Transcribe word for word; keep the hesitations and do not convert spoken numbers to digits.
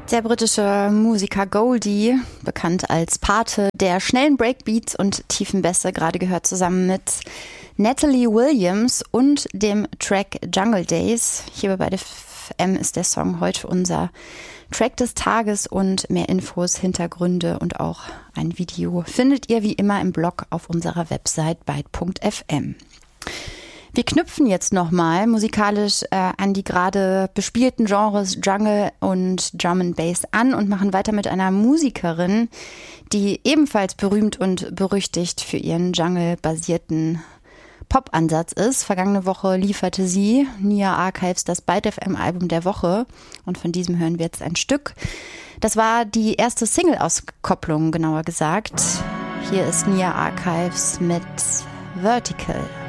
Der britische Musiker Goldie, bekannt als Pate der schnellen Breakbeats und tiefen Bässe, gerade gehört zusammen mit Natalie Williams und dem Track Jungle Days. Hier bei F M ist der Song heute unser Track des Tages und mehr Infos, Hintergründe und auch ein Video findet ihr wie immer im Blog auf unserer Website byte punkt f m. Wir knüpfen jetzt nochmal musikalisch äh, an die gerade bespielten Genres Jungle und Drum and Bass an und machen weiter mit einer Musikerin, die ebenfalls berühmt und berüchtigt für ihren Jungle-basierten Pop-Ansatz ist. Vergangene Woche lieferte sie Nia Archives das Byte F M-Album der Woche und von diesem hören wir jetzt ein Stück. Das war die erste Single-Auskopplung, genauer gesagt. Hier ist Nia Archives mit Vertical.